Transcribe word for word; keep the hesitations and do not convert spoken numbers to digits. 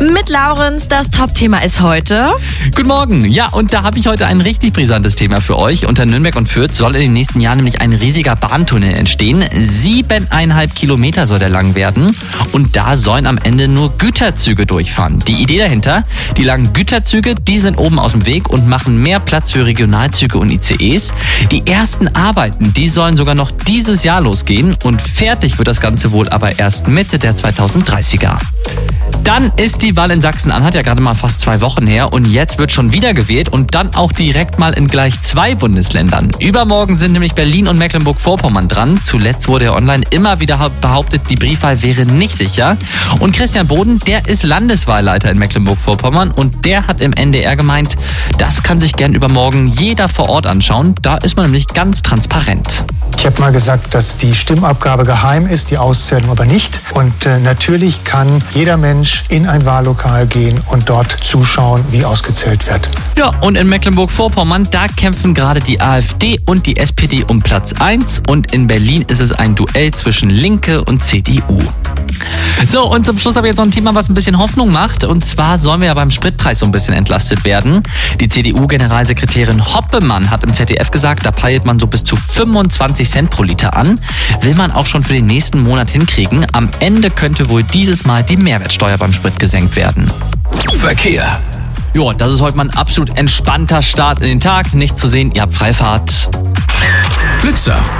Mit Laurenz, das Top-Thema ist heute... Guten Morgen. Ja, und da habe ich heute ein richtig brisantes Thema für euch. Unter Nürnberg und Fürth soll in den nächsten Jahren nämlich ein riesiger Bahntunnel entstehen. Siebeneinhalb Kilometer soll der lang werden. Und da sollen am Ende nur Güterzüge durchfahren. Die Idee dahinter, die langen Güterzüge, die sind oben aus dem Weg und machen mehr Platz für Regionalzüge und I C Es. Die ersten Arbeiten, die sollen sogar noch dieses Jahr losgehen. Und fertig wird das Ganze wohl aber erst Mitte der zweitausenddreißiger. Dann ist die Wahl in Sachsen-Anhalt ja gerade mal fast zwei Wochen her und jetzt wird schon wieder gewählt und dann auch direkt mal in gleich zwei Bundesländern. Übermorgen sind nämlich Berlin und Mecklenburg-Vorpommern dran. Zuletzt wurde ja online immer wieder behauptet, die Briefwahl wäre nicht sicher. Und Christian Boden, der ist Landeswahlleiter in Mecklenburg-Vorpommern und der hat im N D R gemeint, das kann sich gern übermorgen jeder vor Ort anschauen. Da ist man nämlich ganz transparent. Ich habe mal gesagt, dass die Stimmabgabe geheim ist, die Auszählung aber nicht. Und äh, natürlich kann jeder Mensch in ein Wahllokal gehen und dort zuschauen, wie ausgezählt wird. Ja, und in Mecklenburg-Vorpommern, da kämpfen gerade die AfD und die S P D um Platz eins und in Berlin ist es ein Duell zwischen Linke und C D U. So, und zum Schluss habe ich jetzt noch ein Thema, was ein bisschen Hoffnung macht. Und zwar sollen wir ja beim Spritpreis so ein bisschen entlastet werden. Die C D U-Generalsekretärin Hoppemann hat im Z D F gesagt, da peilt man so bis zu fünfundzwanzig Cent pro Liter an. Will man auch schon für den nächsten Monat hinkriegen. Am Ende könnte wohl dieses Mal die Mehrwertsteuer beim Sprit gesenkt werden. Verkehr. Jo, das ist heute mal ein absolut entspannter Start in den Tag. Nichts zu sehen, ihr habt Freifahrt. Blitzer.